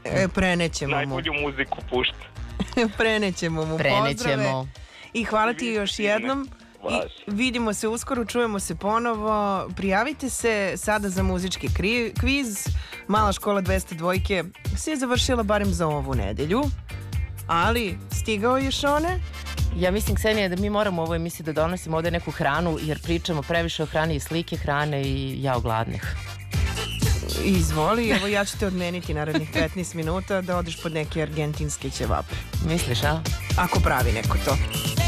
Prenećemo mu. Najbolju muziku pušta. Prenećemo mu pozdrave. I hvala ti još jednom. I vidimo se uskoro, čujemo se ponovo. Prijavite se sada za muzički kviz. Mala škola 202 se je završila barem za ovu nedelju. Ali stigao je Šone. Ja mislim, Ksenija, da mi moramo u ovoj emisiji da donosimo ovde neku hranu, jer pričamo previše o hrani i slike hrane i ja o gladnih. Izvoli, evo ja ću te odmeniti narednih 15 minuta da odeš pod neke argentinske ćevape. Misliš, a? Ako pravi neko to.